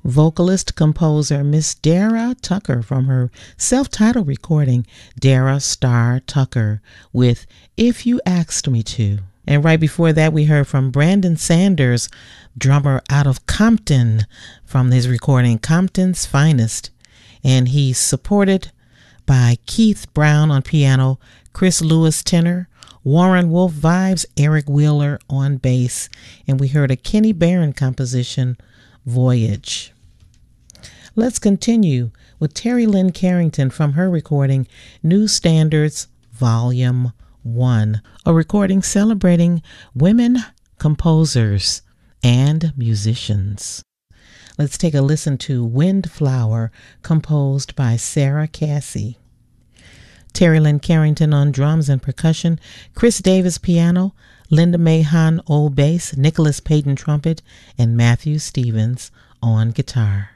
vocalist composer Miss Dara Tucker from her self-titled recording Dara Star Tucker with If You Asked Me To. And right before that we heard from Brandon Sanders, drummer out of Compton, from his recording Compton's Finest, and he's supported by Keith Brown on piano, Chris Lewis tenor, Warren Wolf vibes, Eric Wheeler on bass, and we heard a Kenny Barron composition, Voyage. Let's continue with Terry Lynn Carrington from her recording New Standards Volume 1, a recording celebrating women composers and musicians. Let's take a listen to Windflower, composed by Sarah Cassie. Terry Lynn Carrington on drums and percussion, Chris Davis piano, Linda Mae Hahn old bass, Nicholas Payton trumpet, and Matthew Stevens on guitar.